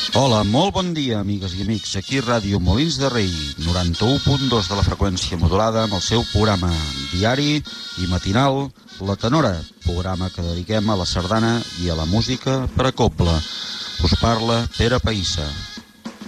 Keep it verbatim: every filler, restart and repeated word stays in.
Hola, molt bon dia, amigues i amics. Aquí Ràdio Molins de Rei, noranta-u punt dos de la freqüència modulada, amb el seu programa diari i matinal La Tenora, programa que dediquem a la sardana i a la música per a cobla. Us parla Pere Païssa.